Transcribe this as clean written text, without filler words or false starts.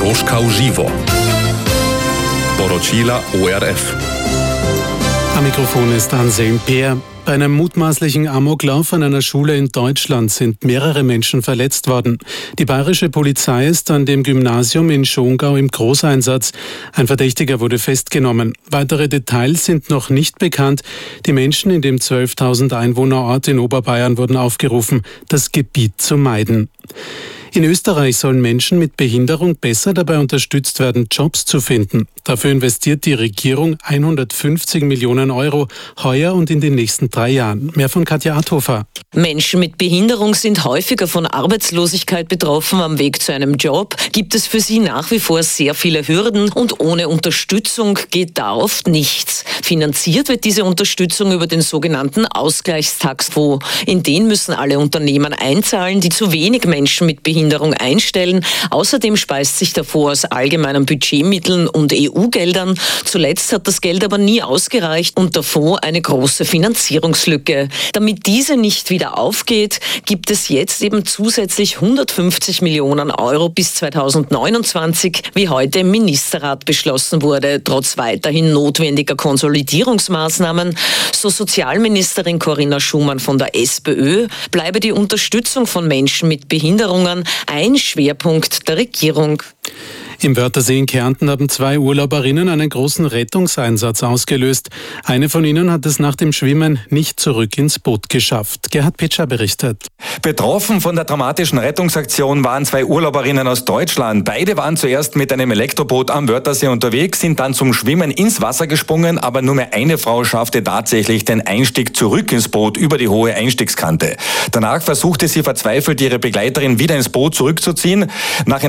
Troszka Żywo. Porocila ORF. Am Mikrofon ist Anselm Peer. Bei einem mutmaßlichen Amoklauf an einer Schule in Deutschland sind mehrere Menschen verletzt worden. Die bayerische Polizei ist an dem Gymnasium in Schongau im Großeinsatz. Ein Verdächtiger wurde festgenommen. Weitere Details sind noch nicht bekannt. Die Menschen in dem 12.000 Einwohnerort in Oberbayern wurden aufgerufen, das Gebiet zu meiden. In Österreich sollen Menschen mit Behinderung besser dabei unterstützt werden, Jobs zu finden. Dafür investiert die Regierung 150 Millionen Euro heuer und in den nächsten 3 Jahren. Mehr von Katja Athofer. Menschen mit Behinderung sind häufiger von Arbeitslosigkeit betroffen. Am Weg zu einem Job gibt es für sie nach wie vor sehr viele Hürden und ohne Unterstützung geht da oft nichts. Finanziert wird diese Unterstützung über den sogenannten Ausgleichstaxfonds. In den müssen alle Unternehmen einzahlen, die zu wenig Menschen mit Behinderung einstellen. Außerdem speist sich der Fonds aus allgemeinen Budgetmitteln und EU-Geldern. Zuletzt hat das Geld aber nie ausgereicht und der Fonds eine große Finanzierungslücke. Damit diese nicht wieder aufgeht, gibt es jetzt eben zusätzlich 150 Millionen Euro bis 2029, wie heute im Ministerrat beschlossen wurde, trotz weiterhin notwendiger Konsolidierungsmaßnahmen. So Sozialministerin Corinna Schumann von der SPÖ, bleibe die Unterstützung von Menschen mit Behinderungen ein Schwerpunkt der Regierung. Im Wörthersee in Kärnten haben 2 Urlauberinnen einen großen Rettungseinsatz ausgelöst. Eine von ihnen hat es nach dem Schwimmen nicht zurück ins Boot geschafft. Gerhard Petscher berichtet. Betroffen von der dramatischen Rettungsaktion waren 2 Urlauberinnen aus Deutschland. Beide waren zuerst mit einem Elektroboot am Wörthersee unterwegs, sind dann zum Schwimmen ins Wasser gesprungen, aber nur mehr eine Frau schaffte tatsächlich den Einstieg zurück ins Boot über die hohe Einstiegskante. Danach versuchte sie verzweifelt, ihre Begleiterin wieder ins Boot zurückzuziehen. Nach